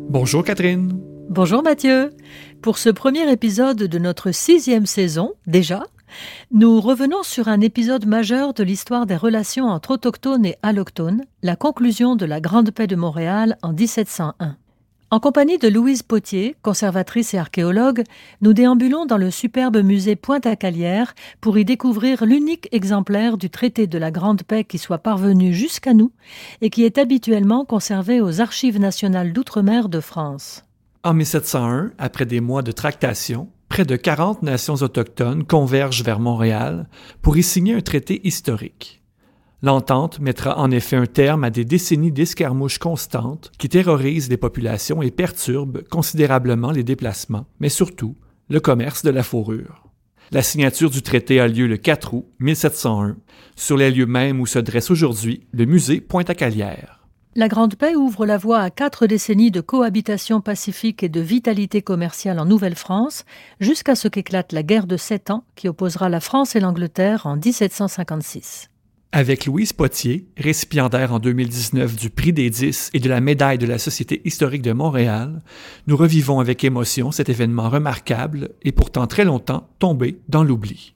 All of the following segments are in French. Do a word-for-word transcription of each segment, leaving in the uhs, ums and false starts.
Bonjour Catherine. Bonjour Mathieu. Pour ce premier épisode de notre sixième saison, déjà, nous revenons sur un épisode majeur de l'histoire des relations entre autochtones et allochtones, la conclusion de la Grande Paix de Montréal en dix-sept cent un. En compagnie de Louise Potier, conservatrice et archéologue, nous déambulons dans le superbe musée Pointe-à-Calière pour y découvrir l'unique exemplaire du traité de la Grande Paix qui soit parvenu jusqu'à nous et qui est habituellement conservé aux Archives nationales d'outre-mer de France. En mille sept cent un, après des mois de tractation, près de quarante nations autochtones convergent vers Montréal pour y signer un traité historique. L'entente mettra en effet un terme à des décennies d'escarmouches constantes qui terrorisent les populations et perturbent considérablement les déplacements, mais surtout le commerce de la fourrure. La signature du traité a lieu le quatre août mille sept cent un, sur les lieux mêmes où se dresse aujourd'hui le musée Pointe-à-Calière. La Grande Paix ouvre la voie à quatre décennies de cohabitation pacifique et de vitalité commerciale en Nouvelle-France, jusqu'à ce qu'éclate la guerre de Sept Ans qui opposera la France et l'Angleterre en dix-sept cent cinquante-six. Avec Louise Potier, récipiendaire en deux mille dix-neuf du Prix des dix et de la médaille de la Société historique de Montréal, nous revivons avec émotion cet événement remarquable et pourtant très longtemps tombé dans l'oubli.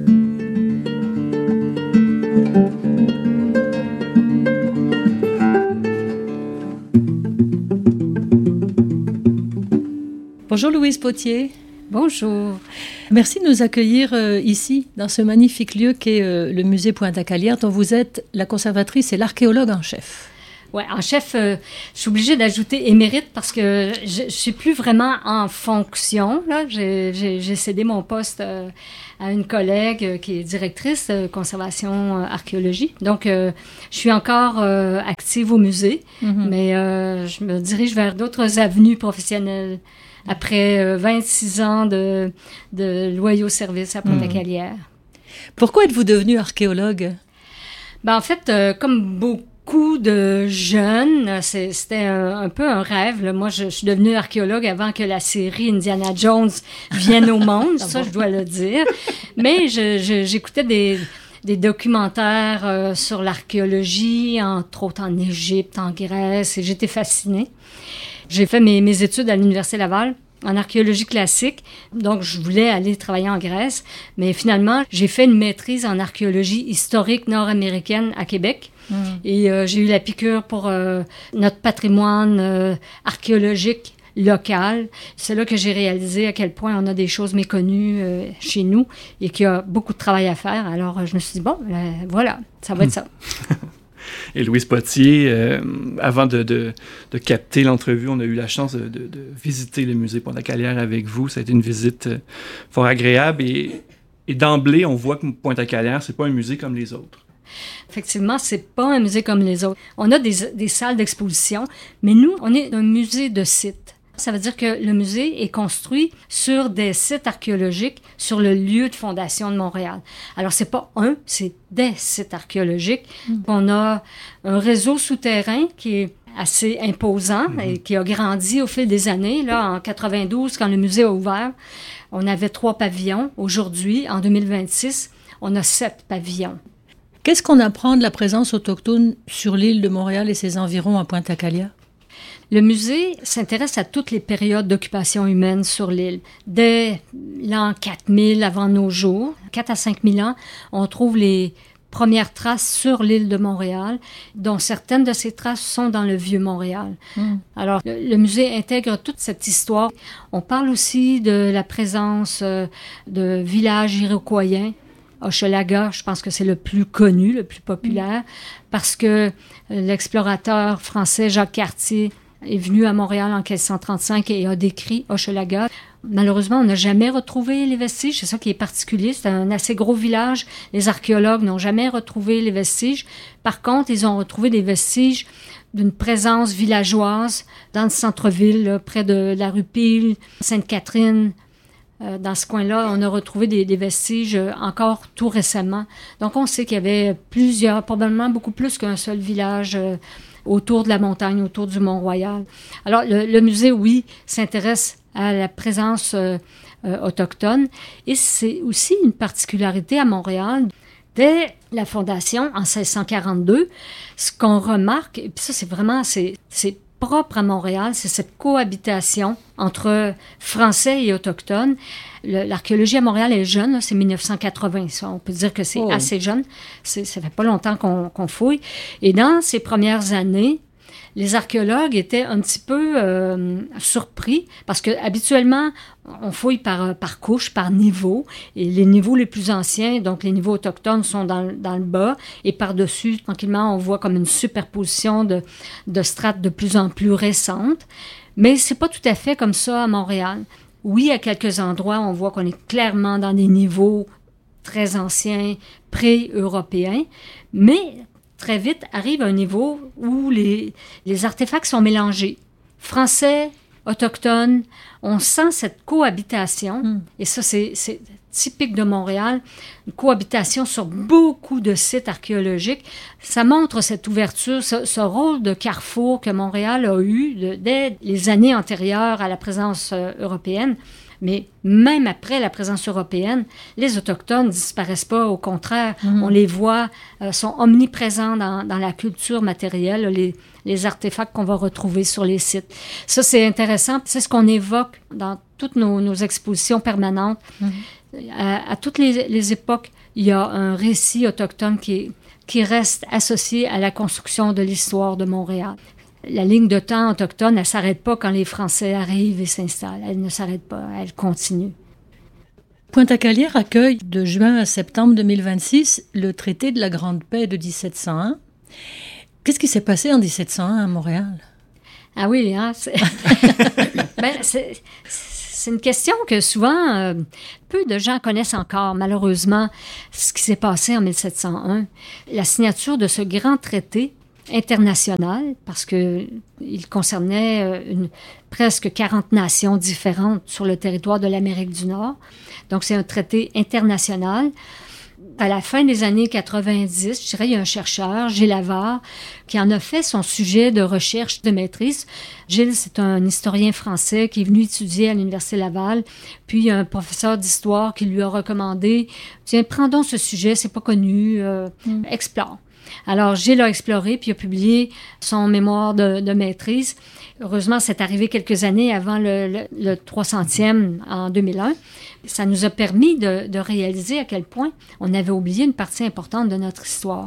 Bonjour Louise Potier. Bonjour. Merci de nous accueillir euh, ici, dans ce magnifique lieu qu'est euh, le musée Pointe-à-Calière, dont vous êtes la conservatrice et l'archéologue en chef. Oui, en chef, euh, je suis obligée d'ajouter émérite parce que je ne suis plus vraiment en fonction. Là. J'ai, j'ai, j'ai cédé mon poste euh, à une collègue euh, qui est directrice de conservation euh, archéologie. Donc, euh, je suis encore euh, active au musée, mm-hmm. mais euh, je me dirige vers d'autres avenues professionnelles. Après euh, vingt-six ans de, de loyaux services à Pointe-à-Calière. Pourquoi êtes-vous devenue archéologue? Ben, en fait, euh, comme beaucoup de jeunes, c'est, c'était un, un peu un rêve. Là. Moi, je, je suis devenue archéologue avant que la série Indiana Jones vienne au monde, ça, je dois le dire. Mais je, je, j'écoutais des... des documentaires euh, sur l'archéologie, entre autres en Égypte, en Grèce, et j'étais fascinée. J'ai fait mes, mes études à l'Université Laval en archéologie classique, donc je voulais aller travailler en Grèce, mais finalement, j'ai fait une maîtrise en archéologie historique nord-américaine à Québec, mmh. et euh, j'ai eu la piqûre pour euh, notre patrimoine euh, archéologique local. C'est là que j'ai réalisé à quel point on a des choses méconnues euh, chez nous et qu'il y a beaucoup de travail à faire. Alors, euh, je me suis dit, bon, euh, voilà, ça va être ça. Et Louise Potier, euh, avant de, de, de capter l'entrevue, on a eu la chance de, de, de visiter le musée Pointe-à-Calière avec vous. Ça a été une visite euh, fort agréable et, et d'emblée, on voit que Pointe-à-Calière, c'est pas un musée comme les autres. Effectivement, c'est pas un musée comme les autres. On a des, des salles d'exposition, mais nous, on est un musée de sites. Ça veut dire que le musée est construit sur des sites archéologiques sur le lieu de fondation de Montréal. Alors, c'est pas un, c'est des sites archéologiques. Mmh. On a un réseau souterrain qui est assez imposant mmh. et qui a grandi au fil des années. Là, en quatre-vingt-douze, quand le musée a ouvert, on avait trois pavillons. Aujourd'hui, en deux mille vingt-six, on a sept pavillons. Qu'est-ce qu'on apprend de la présence autochtone sur l'île de Montréal et ses environs à Pointe-à-Calière? Le musée s'intéresse à toutes les périodes d'occupation humaine sur l'île. Dès l'an quatre mille avant nos jours, quatre à cinq mille ans, on trouve les premières traces sur l'île de Montréal, dont certaines de ces traces sont dans le Vieux-Montréal. Mm. Alors, le, le musée intègre toute cette histoire. On parle aussi de la présence euh, de villages iroquoiens. Hochelaga, je pense que c'est le plus connu, le plus populaire, mm. parce que l'explorateur français Jacques Cartier est venu à Montréal en mille cinq cent trente-cinq et a décrit Hochelaga. Malheureusement, on n'a jamais retrouvé les vestiges. C'est ça qui est particulier. C'est un assez gros village. Les archéologues n'ont jamais retrouvé les vestiges. Par contre, ils ont retrouvé des vestiges d'une présence villageoise dans le centre-ville, là, près de la rue Peel, Sainte-Catherine. Euh, dans ce coin-là, on a retrouvé des, des vestiges euh, encore tout récemment. Donc, on sait qu'il y avait plusieurs, probablement beaucoup plus qu'un seul village euh, autour de la montagne, autour du Mont-Royal. Alors, le, le musée, oui, s'intéresse à la présence euh, euh, autochtone. Et c'est aussi une particularité à Montréal. Dès la fondation, en seize cent quarante-deux, ce qu'on remarque, et puis ça, c'est vraiment, c'est, c'est propre à Montréal, c'est cette cohabitation entre Français et Autochtones. Le, l'archéologie à Montréal est jeune, là, c'est mille neuf cent quatre-vingts. Ça, on peut dire que c'est oh. assez jeune. C'est, ça fait pas longtemps qu'on, qu'on fouille. Et dans ces premières années, les archéologues étaient un petit peu euh, surpris parce que habituellement, on fouille par, par couche, par niveau. Et les niveaux les plus anciens, donc les niveaux autochtones, sont dans, dans le bas. Et par-dessus, tranquillement, on voit comme une superposition de, de strates de plus en plus récentes. Mais c'est pas tout à fait comme ça à Montréal. Oui, à quelques endroits, on voit qu'on est clairement dans des niveaux très anciens, pré-européens. Mais très vite arrive un niveau où les, les artefacts sont mélangés. Français, autochtones, on sent cette cohabitation, mm. et ça, c'est, c'est typique de Montréal, une cohabitation sur beaucoup de sites archéologiques. Ça montre cette ouverture, ce, ce rôle de carrefour que Montréal a eu de, dès les années antérieures à la présence euh, européenne. Mais même après la présence européenne, les Autochtones ne disparaissent pas. Au contraire, mm-hmm. on les voit, euh, sont omniprésents dans, dans la culture matérielle, les, les artefacts qu'on va retrouver sur les sites. Ça, c'est intéressant. C'est ce qu'on évoque dans toutes nos, nos expositions permanentes. Mm-hmm. À, à toutes les, les époques, il y a un récit autochtone qui, qui reste associé à la construction de l'histoire de Montréal. La ligne de temps autochtone, elle ne s'arrête pas quand les Français arrivent et s'installent. Elle ne s'arrête pas, elle continue. Pointe-à-Calière accueille de juin à septembre deux mille vingt-six le traité de la Grande Paix de dix-sept cent un. Qu'est-ce qui s'est passé en dix-sept cent un à Montréal? Ah oui, hein, c'est... ben, c'est, c'est une question que souvent, euh, peu de gens connaissent encore, malheureusement, ce qui s'est passé en dix-sept cent un. La signature de ce grand traité international, parce qu'il concernait une, presque quarante nations différentes sur le territoire de l'Amérique du Nord. Donc, c'est un traité international. À la fin des années quatre-vingt-dix, je dirais, il y a un chercheur, Gilles Havard, qui en a fait son sujet de recherche de maîtrise. Gilles, c'est un historien français qui est venu étudier à l'Université Laval. Puis, il y a un professeur d'histoire qui lui a recommandé, « Tiens, prends donc ce sujet, c'est pas connu, euh, mm. explore. » Alors, Gilles a exploré, puis a publié son mémoire de, de maîtrise. Heureusement, c'est arrivé quelques années avant le, le, le trois centième en deux mille un. Ça nous a permis de, de réaliser à quel point on avait oublié une partie importante de notre histoire.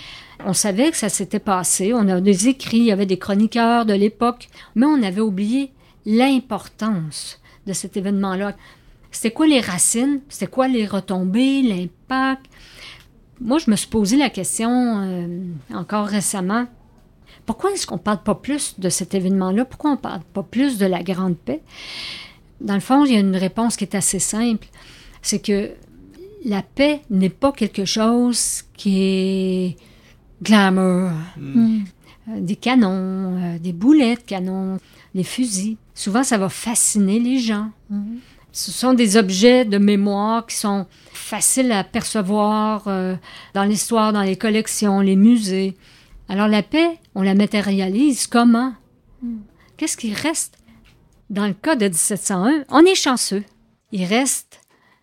On savait que ça s'était passé, on a des écrits, il y avait des chroniqueurs de l'époque, mais on avait oublié l'importance de cet événement-là. C'était quoi les racines? C'était quoi les retombées, l'impact? Moi, je me suis posé la question, euh, encore récemment, pourquoi est-ce qu'on ne parle pas plus de cet événement-là? Pourquoi on ne parle pas plus de la Grande Paix? Dans le fond, il y a une réponse qui est assez simple. C'est que la paix n'est pas quelque chose qui est glamour. Mm. Euh, des canons, euh, des boulets de canons, des fusils. Souvent, ça va fasciner les gens. Mm. Ce sont des objets de mémoire qui sont faciles à percevoir euh, dans l'histoire, dans les collections, les musées. Alors la paix, on la matérialise comment? Hmm. Qu'est-ce qui reste? Dans le cas de dix-sept cent un, on est chanceux. Il reste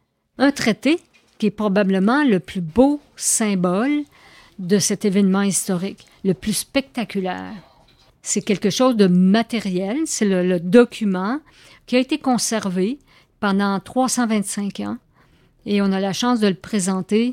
un traité qui est probablement le plus beau symbole de cet événement historique, le plus spectaculaire. C'est quelque chose de matériel, c'est le, le document qui a été conservé pendant trois cent vingt-cinq ans. Et on a la chance de le présenter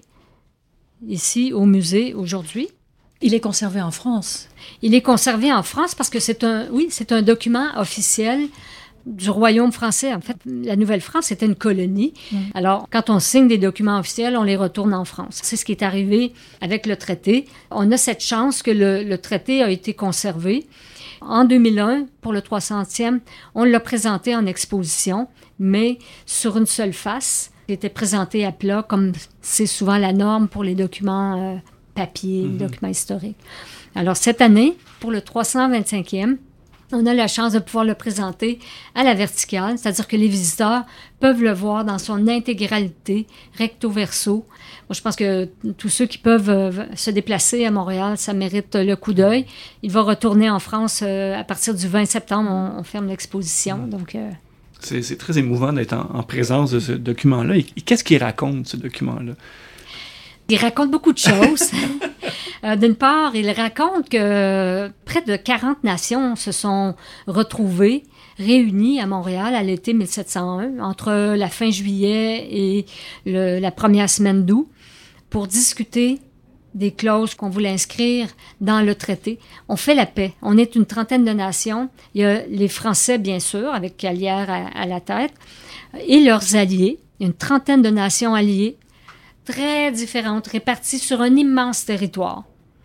ici au musée aujourd'hui. Il est conservé en France. Il est conservé en France parce que c'est un, oui, c'est un document officiel du Royaume français. En fait, la Nouvelle-France était une colonie. Mmh. Alors, quand on signe des documents officiels, on les retourne en France. C'est ce qui est arrivé avec le traité. On a cette chance que le, le traité a été conservé. En deux mille un, pour le trois centième, on l'a présenté en exposition, mais sur une seule face. Il était présenté à plat, comme c'est souvent la norme pour les documents euh, papier, mm-hmm. les documents historiques. Alors, cette année, pour le trois cent vingt-cinquième, on a la chance de pouvoir le présenter à la verticale, c'est-à-dire que les visiteurs peuvent le voir dans son intégralité, recto verso. Moi, je pense que tous ceux qui peuvent euh, se déplacer à Montréal, ça mérite le coup d'œil. Il va retourner en France euh, à partir du vingt septembre. On, on ferme l'exposition. Mmh. Donc, euh... c'est, c'est très émouvant d'être en, en présence de ce document-là. Et, et qu'est-ce qu'il raconte, ce document-là? Il raconte beaucoup de choses. Euh, d'une part, il raconte que près de quarante nations se sont retrouvées, réunies à Montréal à l'été mille sept cent un, entre la fin juillet et le, la première semaine d'août, pour discuter des clauses qu'on voulait inscrire dans le traité. On fait la paix. On est une trentaine de nations. Il y a les Français, bien sûr, avec Calière à, à la tête, et leurs alliés. Il y a une trentaine de nations alliées, très différentes, réparties sur un immense territoire.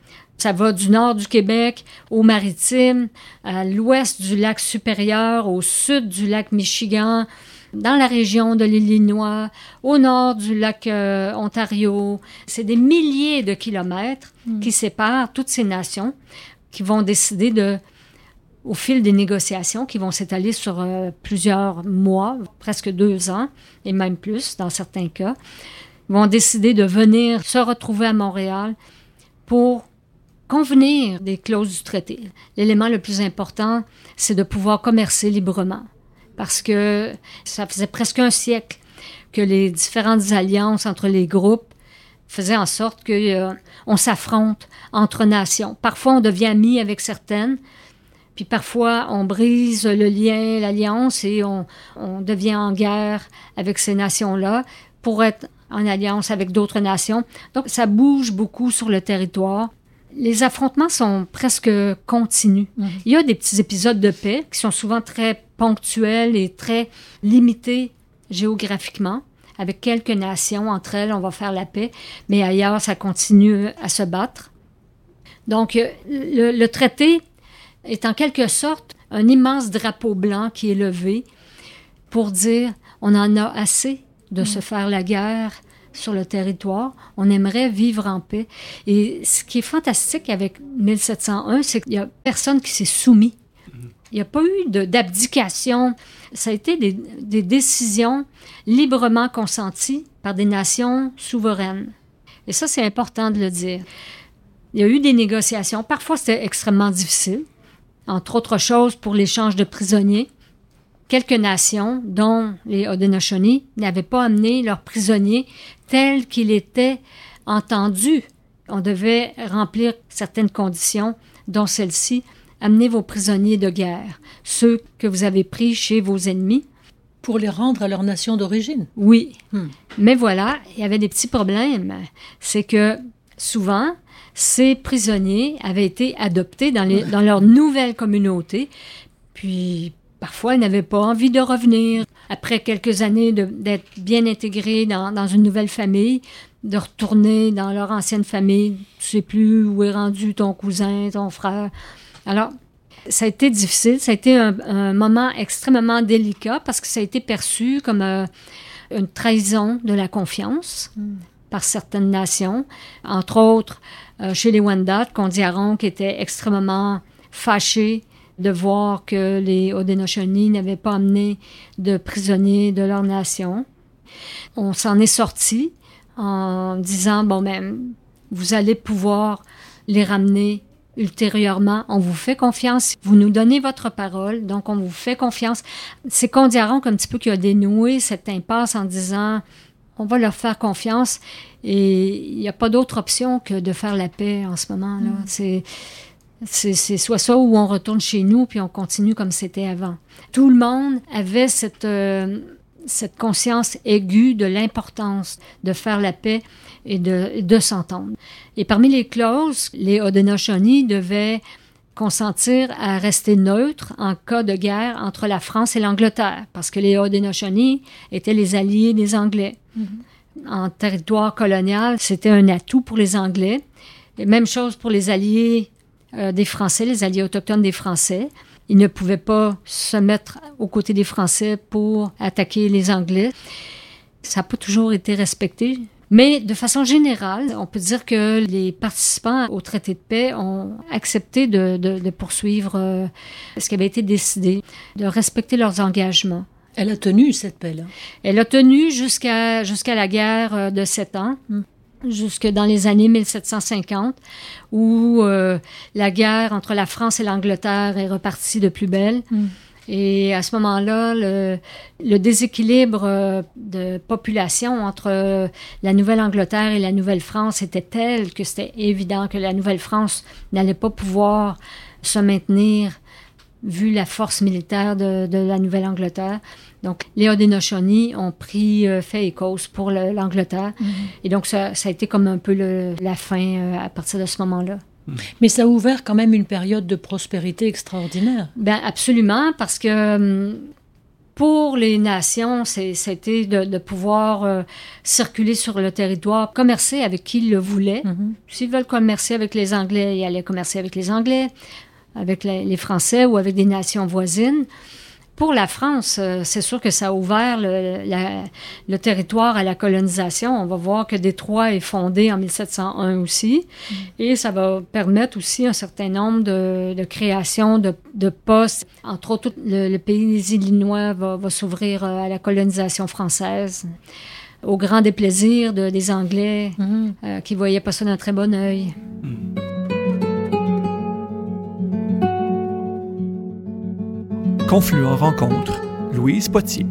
Ça va du nord du Québec aux Maritimes, à l'ouest du lac Supérieur, au sud du lac Michigan, dans la région de l'Illinois, au nord du lac euh, Ontario. C'est des milliers de kilomètres mmh. qui séparent toutes ces nations qui vont décider de, au fil des négociations, qui vont s'étaler sur euh, plusieurs mois, presque deux ans, et même plus dans certains cas, vont décider de venir se retrouver à Montréal pour convenir des clauses du traité. L'élément le plus important, c'est de pouvoir commercer librement. Parce que ça faisait presque un siècle que les différentes alliances entre les groupes faisaient en sorte qu'on euh, s'affronte entre nations. Parfois, on devient amis avec certaines, puis parfois, on brise le lien, l'alliance, et on, on devient en guerre avec ces nations-là pour être en alliance avec d'autres nations. Donc, ça bouge beaucoup sur le territoire. Les affrontements sont presque continus. Mmh. Il y a des petits épisodes de paix qui sont souvent très ponctuels et très limités géographiquement. Avec quelques nations, entre elles, on va faire la paix, mais ailleurs, ça continue à se battre. Donc, le, le traité est en quelque sorte un immense drapeau blanc qui est levé pour dire on en a assez de mmh. se faire la guerre sur le territoire, on aimerait vivre en paix. Et ce qui est fantastique avec mille sept cent un, c'est qu'il n'y a personne qui s'est soumis. Il n'y a pas eu de, d'abdication. Ça a été des, des décisions librement consenties par des nations souveraines. Et ça, c'est important de le dire. Il y a eu des négociations. Parfois, c'était extrêmement difficile, entre autres choses pour l'échange de prisonniers. Quelques nations, dont les Haudenosaunee, n'avaient pas amené leurs prisonniers tels qu'il était entendu. On devait remplir certaines conditions, dont celle-ci, amener vos prisonniers de guerre, ceux que vous avez pris chez vos ennemis. Pour les rendre à leur nation d'origine. Oui. Hmm. Mais voilà, il y avait des petits problèmes. C'est que souvent, ces prisonniers avaient été adoptés dans, les, dans leur nouvelle communauté, puis parfois, ils n'avaient pas envie de revenir. Après quelques années de, d'être bien intégrés dans, dans une nouvelle famille, de retourner dans leur ancienne famille. Tu sais plus où est rendu ton cousin, ton frère. Alors, ça a été difficile. Ça a été un, un moment extrêmement délicat parce que ça a été perçu comme euh, une trahison de la confiance mm. par certaines nations. Entre autres, euh, chez les Wendat, Kondiaronk qui était extrêmement fâché de voir que les Haudenosaunee n'avaient pas amené de prisonniers de leur nation. On s'en est sorti en disant, bon, ben, vous allez pouvoir les ramener ultérieurement. On vous fait confiance. Vous nous donnez votre parole, donc on vous fait confiance. C'est Kondiaronk un petit peu qui a dénoué cette impasse en disant, on va leur faire confiance et il n'y a pas d'autre option que de faire la paix en ce moment-là. Mm. C'est... C'est, c'est soit ça ou on retourne chez nous puis on continue comme c'était avant. Tout le monde avait cette, euh, cette conscience aiguë de l'importance de faire la paix et de, de s'entendre. Et parmi les clauses, les Haudenosaunee devaient consentir à rester neutres en cas de guerre entre la France et l'Angleterre, parce que les Haudenosaunee étaient les alliés des Anglais. Mm-hmm. En territoire colonial, c'était un atout pour les Anglais. Et même chose pour les alliés Euh, des Français, les alliés autochtones des Français. Ils ne pouvaient pas se mettre aux côtés des Français pour attaquer les Anglais. Ça n'a pas toujours été respecté. Mais de façon générale, on peut dire que les participants au traité de paix ont accepté de, de, de poursuivre euh, ce qui avait été décidé, de respecter leurs engagements. Elle a tenu cette paix-là. Elle a tenu jusqu'à, jusqu'à la guerre de sept ans. Mm. Jusque dans les années mille sept cent cinquante, où euh, la guerre entre la France et l'Angleterre est repartie de plus belle. Mm. Et à ce moment-là, le, le déséquilibre de population entre la Nouvelle-Angleterre et la Nouvelle-France était tel que c'était évident que la Nouvelle-France n'allait pas pouvoir se maintenir vu la force militaire de, de la Nouvelle-Angleterre. Donc, les Haudenosaunee ont pris euh, fait et cause pour le, l'Angleterre. Mm-hmm. Et donc, ça, ça a été comme un peu le, la fin euh, à partir de ce moment-là. Mais ça a ouvert quand même une période de prospérité extraordinaire. Bien, absolument, parce que pour les nations, c'est, c'était de, de pouvoir euh, circuler sur le territoire, commercer avec qui ils le voulaient. Mm-hmm. S'ils veulent commercer avec les Anglais, ils allaient commercer avec les Anglais, avec les, les Français ou avec des nations voisines. Pour la France, euh, c'est sûr que ça a ouvert le, la, le territoire à la colonisation. On va voir que Détroit est fondé en mille sept cent un aussi. Mm. Et ça va permettre aussi un certain nombre de, de créations de, de postes. Entre autres, le, le pays des Illinois va, va s'ouvrir à la colonisation française, au grand déplaisir de, des Anglais mm. euh, qui ne voyaient pas ça d'un très bon œil. Mm. Confluent rencontre, Louise Potier.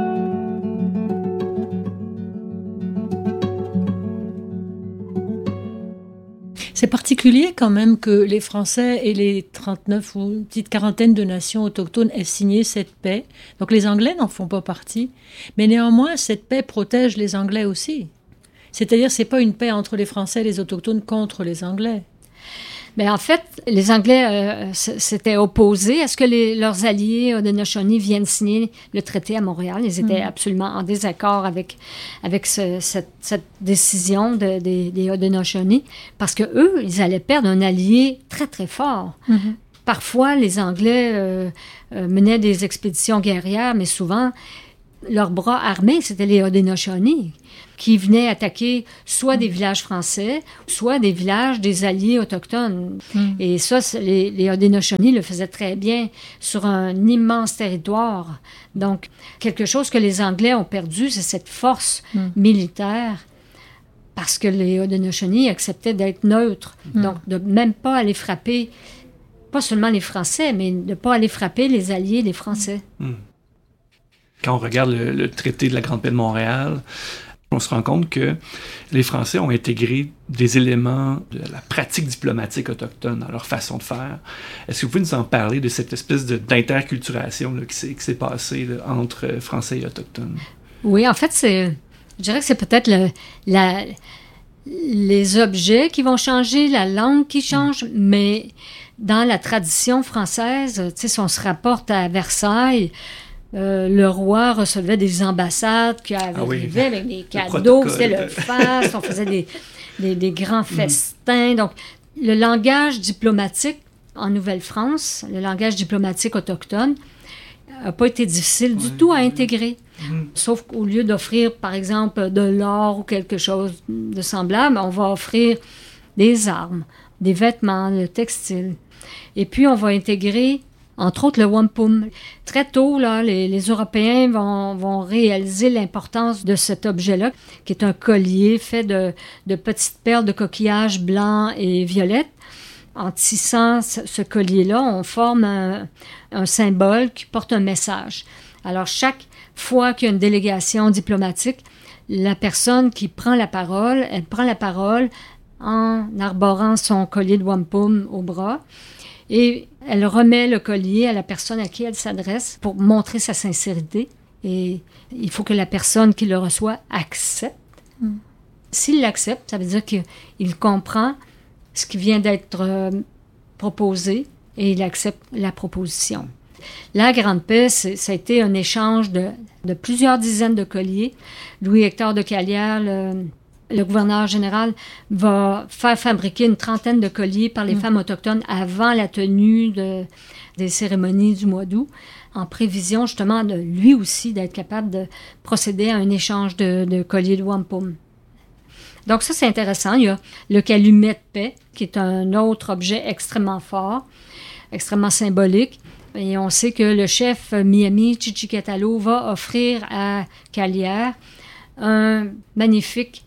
C'est particulier quand même que les Français et les trente-neuf ou une petite quarantaine de nations autochtones aient signé cette paix. Donc les Anglais n'en font pas partie. Mais néanmoins, cette paix protège les Anglais aussi. C'est-à-dire, c'est pas une paix entre les Français et les Autochtones contre les Anglais. Bien, en fait, les Anglais euh, s'étaient opposés à ce que les, leurs alliés Haudenosaunee viennent signer le traité à Montréal. Ils étaient mmh. absolument en désaccord avec, avec ce, cette, cette décision de, de, des Haudenosaunee parce qu'eux, ils allaient perdre un allié très, très fort. Mmh. Parfois, les Anglais euh, euh, menaient des expéditions guerrières, mais souvent, leurs bras armés, c'était les Haudenosaunee qui venaient attaquer soit des villages français, soit des villages des alliés autochtones. Mm. Et ça, les, les Haudenosaunee le faisaient très bien sur un immense territoire. Donc, quelque chose que les Anglais ont perdu, c'est cette force mm. militaire, parce que les Haudenosaunee acceptaient d'être neutres, mm. donc de même pas aller frapper, pas seulement les Français, mais de ne pas aller frapper les alliés des Français. Mm. Quand on regarde le, le traité de la Grande Paix de Montréal, on se rend compte que les Français ont intégré des éléments de la pratique diplomatique autochtone dans leur façon de faire. Est-ce que vous pouvez nous en parler de cette espèce de, d'interculturation là, qui, s'est, qui s'est passée là, entre Français et Autochtones? Oui, en fait, c'est, je dirais que c'est peut-être le, la, les objets qui vont changer, la langue qui change, mmh. mais dans la tradition française, tu sais, si on se rapporte à Versailles, Euh, le roi recevait des ambassades qui arrivaient ah oui. avec des cadeaux, c'était le faste, on faisait des, des, des grands festins. Mm. Donc, le langage diplomatique en Nouvelle-France, le langage diplomatique autochtone, n'a pas été difficile ouais. du tout à intégrer. Mm. Sauf qu'au lieu d'offrir, par exemple, de l'or ou quelque chose de semblable, on va offrir des armes, des vêtements, le textile. Et puis, on va intégrer entre autres le wampum. Très tôt, là, les, les Européens vont, vont réaliser l'importance de cet objet-là, qui est un collier fait de, de petites perles de coquillages blancs et violettes. En tissant ce, ce collier-là, on forme un, un symbole qui porte un message. Alors, chaque fois qu'il y a une délégation diplomatique, la personne qui prend la parole, elle prend la parole en arborant son collier de wampum au bras. Et elle remet le collier à la personne à qui elle s'adresse pour montrer sa sincérité. Et il faut que la personne qui le reçoit accepte. Mm. S'il l'accepte, ça veut dire qu'il comprend ce qui vient d'être euh, proposé et il accepte la proposition. La Grande Paix, ça a été un échange de, de plusieurs dizaines de colliers. Louis-Hector de Calière, le... Le gouverneur général va faire fabriquer une trentaine de colliers par les mmh. femmes autochtones avant la tenue de, des cérémonies du mois d'août, en prévision justement de lui aussi d'être capable de procéder à un échange de, de colliers de wampum. Donc ça, c'est intéressant. Il y a le calumet de paix, qui est un autre objet extrêmement fort, extrêmement symbolique. Et on sait que le chef Miami Chichikatalo va offrir à Calière un magnifique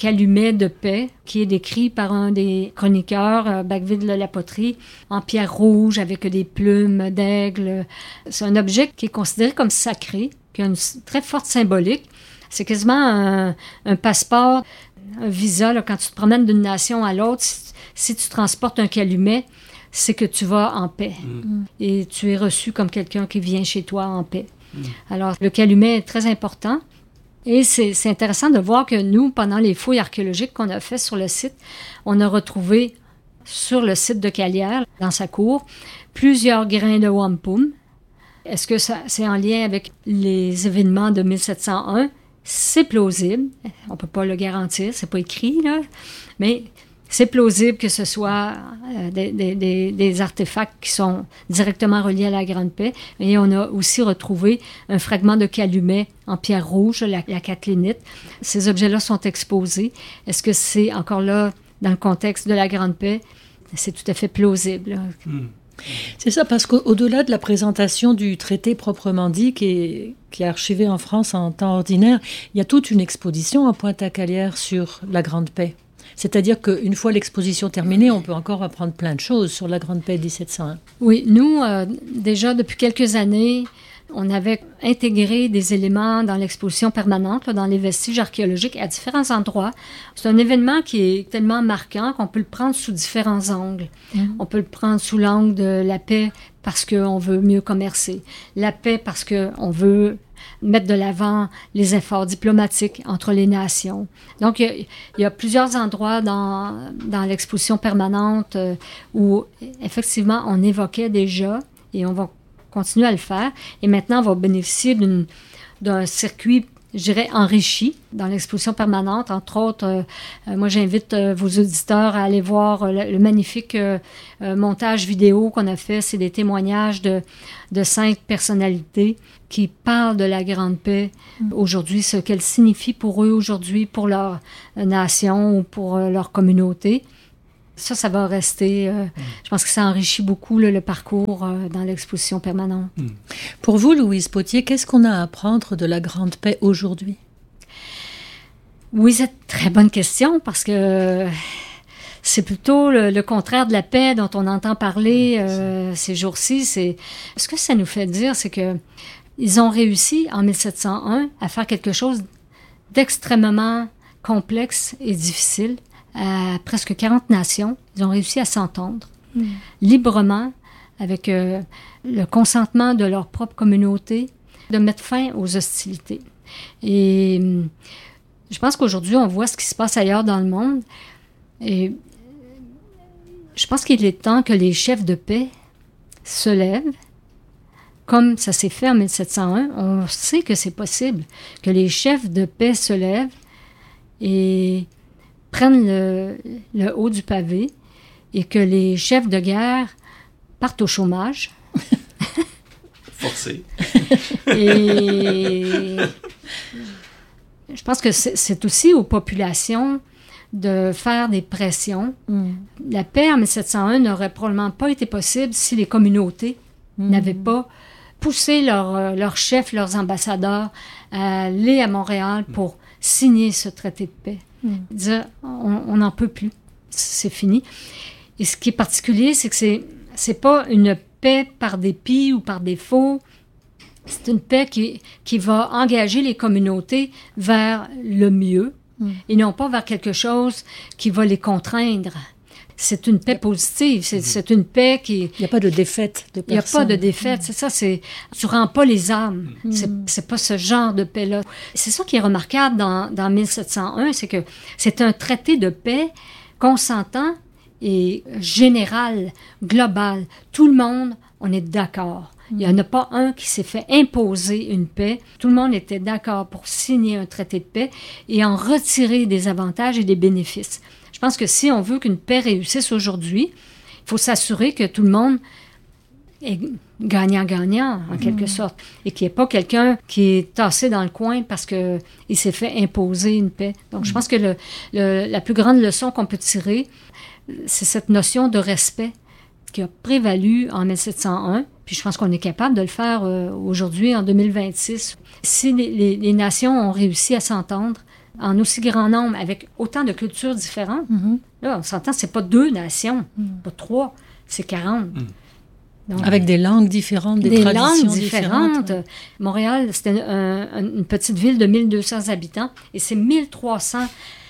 calumet de paix qui est décrit par un des chroniqueurs, euh, Bacville de la Poterie, en pierre rouge avec des plumes d'aigle. C'est un objet qui est considéré comme sacré, qui a une très forte symbolique. C'est quasiment un, un passeport, un visa, là, quand tu te promènes d'une nation à l'autre. Si, si tu transportes un calumet, c'est que tu vas en paix. Mm. Et tu es reçu comme quelqu'un qui vient chez toi en paix. Mm. Alors, le calumet est très important. Et c'est, c'est intéressant de voir que nous, pendant les fouilles archéologiques qu'on a faites sur le site, on a retrouvé sur le site de Calière, dans sa cour, plusieurs grains de wampum. Est-ce que ça, c'est en lien avec les événements de mille sept cent un? C'est plausible. On ne peut pas le garantir, c'est pas écrit, là. Mais c'est plausible que ce soit euh, des, des, des, des artefacts qui sont directement reliés à la Grande Paix. Et on a aussi retrouvé un fragment de calumet en pierre rouge, la, la catlinite. Ces objets-là sont exposés. Est-ce que c'est encore là, dans le contexte de la Grande Paix? C'est tout à fait plausible. Mmh. C'est ça, parce qu'au-delà de la présentation du traité proprement dit, qui est, qui est archivé en France en temps ordinaire, il y a toute une exposition à Pointe-à-Calière sur la Grande Paix. C'est-à-dire qu'une fois l'exposition terminée, on peut encore apprendre plein de choses sur la Grande Paix dix-sept cent un. Oui, nous, euh, déjà depuis quelques années, on avait intégré des éléments dans l'exposition permanente, là, dans les vestiges archéologiques à différents endroits. C'est un événement qui est tellement marquant qu'on peut le prendre sous différents angles. Mmh. On peut le prendre sous l'angle de la paix parce qu'on veut mieux commercer, la paix parce qu'on veut mettre de l'avant les efforts diplomatiques entre les nations. Donc, il y a, il y a plusieurs endroits dans, dans l'exposition permanente euh, où, effectivement, on évoquait déjà, et on va continuer à le faire, et maintenant, on va bénéficier d'une, d'un circuit, je dirais, enrichi dans l'exposition permanente. Entre autres, euh, moi, j'invite euh, vos auditeurs à aller voir euh, le, le magnifique euh, euh, montage vidéo qu'on a fait. C'est des témoignages de, de cinq personnalités qui parlent de la Grande Paix mmh. aujourd'hui, ce qu'elle signifie pour eux aujourd'hui, pour leur euh, nation ou pour euh, leur communauté. Ça, ça va rester... Euh, mmh. Je pense que ça enrichit beaucoup là, le parcours euh, dans l'exposition permanente. Mmh. Pour vous, Louise Potier, qu'est-ce qu'on a à apprendre de la Grande Paix aujourd'hui? Oui, c'est une très bonne question parce que c'est plutôt le, le contraire de la paix dont on entend parler euh, ces jours-ci. C'est, ce que ça nous fait dire, c'est que ils ont réussi en mille sept cent un à faire quelque chose d'extrêmement complexe et difficile. À presque quarante nations, ils ont réussi à s'entendre mmh. librement avec euh, le consentement de leur propre communauté, de mettre fin aux hostilités. Et euh, je pense qu'aujourd'hui, on voit ce qui se passe ailleurs dans le monde. Et je pense qu'il est temps que les chefs de paix se lèvent, comme ça s'est fait en mille sept cent un. On sait que c'est possible, que les chefs de paix se lèvent et prennent le, le haut du pavé et que les chefs de guerre partent au chômage. Forcé. Et je pense que c'est, c'est aussi aux populations de faire des pressions. Mm. La paix en mille sept cent un n'aurait probablement pas été possible si les communautés mm. n'avaient pas poussé leurs leur chefs, leurs ambassadeurs à aller à Montréal pour signer ce traité de paix. Mm. Dire, on n'en peut plus, c'est fini. Et ce qui est particulier, c'est que c'est, c'est pas une paix par dépit ou par défaut, c'est une paix qui, qui va engager les communautés vers le mieux mm. et non pas vers quelque chose qui va les contraindre. C'est une paix positive, c'est, c'est une paix qui... Il n'y a pas de défaite de personne. Il n'y a pas de défaite, mmh. c'est ça, c'est... Tu rends pas les âmes, mmh. c'est, c'est pas ce genre de paix-là. C'est ça qui est remarquable dans, dans mille sept cent un, c'est que c'est un traité de paix consentant et général, global. Tout le monde, on est d'accord. Mmh. Il n'y en a pas un qui s'est fait imposer une paix. Tout le monde était d'accord pour signer un traité de paix et en retirer des avantages et des bénéfices. Je pense que si on veut qu'une paix réussisse aujourd'hui, il faut s'assurer que tout le monde est gagnant-gagnant, en mmh. quelque sorte, et qu'il n'y ait pas quelqu'un qui est tassé dans le coin parce qu'il s'est fait imposer une paix. Donc, mmh. je pense que le, le, la plus grande leçon qu'on peut tirer, c'est cette notion de respect qui a prévalu en mille sept cent un, puis je pense qu'on est capable de le faire euh, aujourd'hui, en deux mille vingt-six. Si les, les, les nations ont réussi à s'entendre en aussi grand nombre, avec autant de cultures différentes. Mm-hmm. Là, on s'entend, c'est pas deux nations, mm. pas trois, c'est quarante. Mm. Donc, avec des langues différentes, des, des traditions langues différentes. différentes. Montréal, c'était un, un, une petite ville de mille deux cents habitants, et c'est mille trois cents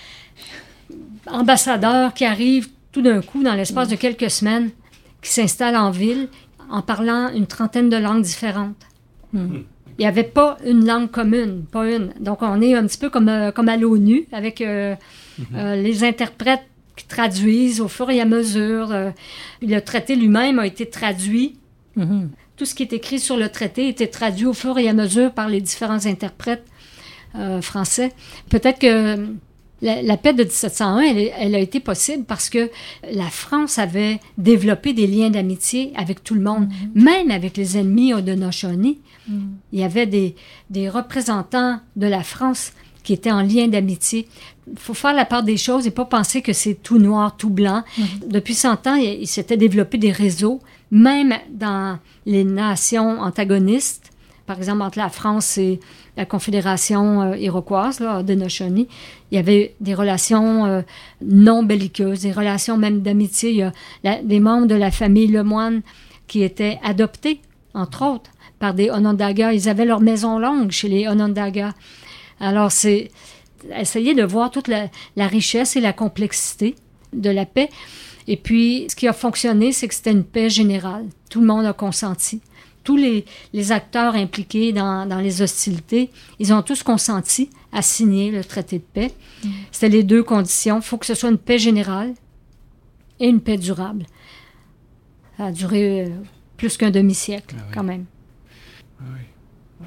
ambassadeurs qui arrivent tout d'un coup, dans l'espace mm. de quelques semaines, qui s'installent en ville en parlant une trentaine de langues différentes. Mm. Il n'y avait pas une langue commune, pas une. Donc, on est un petit peu comme, euh, comme à l'ONU, avec euh, mm-hmm. euh, les interprètes qui traduisent au fur et à mesure. Euh, le traité lui-même a été traduit. Mm-hmm. Tout ce qui est écrit sur le traité a été traduit au fur et à mesure par les différents interprètes euh, français. Peut-être que la, la paix de dix-sept cent un, elle, elle a été possible parce que la France avait développé des liens d'amitié avec tout le monde, mm-hmm. même avec les ennemis Haudenosaunee. Mm. Il y avait des, des représentants de la France qui étaient en lien d'amitié. Il faut faire la part des choses et pas penser que c'est tout noir, tout blanc. Mm-hmm. Depuis cent ans, il, il s'était développé des réseaux, même dans les nations antagonistes. Par exemple, entre la France et la Confédération euh, iroquoise, là, Haudenosaunee, il y avait des relations euh, non belliqueuses, des relations même d'amitié. Il y a la, des membres de la famille Lemoine qui étaient adoptés, entre autres, par des Onondaga. Ils avaient leur maison longue chez les Onondaga. Alors, c'est essayer de voir toute la, la richesse et la complexité de la paix. Et puis, ce qui a fonctionné, c'est que c'était une paix générale. Tout le monde a consenti. Tous les, les acteurs impliqués dans, dans les hostilités, ils ont tous consenti à signer le traité de paix. Mmh. C'était les deux conditions. Il faut que ce soit une paix générale et une paix durable. Ça a duré euh, plus qu'un demi-siècle, ah oui. quand même. Ah oui. Oui.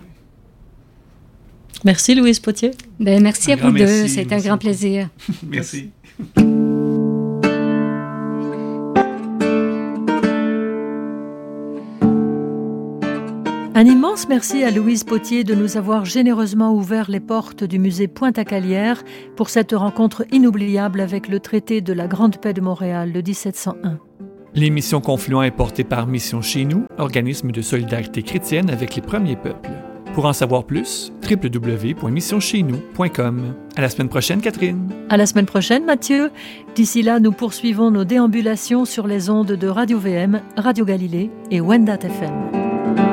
Merci, Louise Potier. Ben, merci un à vous deux. C'était un grand plaisir. Merci. Un immense merci à Louise Potier de nous avoir généreusement ouvert les portes du musée Pointe-à-Calière pour cette rencontre inoubliable avec le traité de la Grande Paix de Montréal de dix-sept cent un. L'émission Confluent est portée par Mission Chez Nous, organisme de solidarité chrétienne avec les premiers peuples. Pour en savoir plus, w w w point mission chez nous point com. À la semaine prochaine, Catherine. À la semaine prochaine, Mathieu. D'ici là, nous poursuivons nos déambulations sur les ondes de Radio V M, Radio Galilée et Wendat F M.